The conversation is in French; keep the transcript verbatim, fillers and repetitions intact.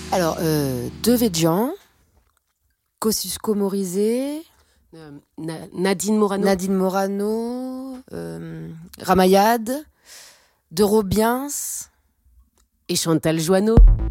Alors, euh, De Védian, Kosciusko Morizet, Euh, Na- Nadine Morano. Nadine Morano, euh, Ramayad, De Robiens. Et Chantal Joanneau.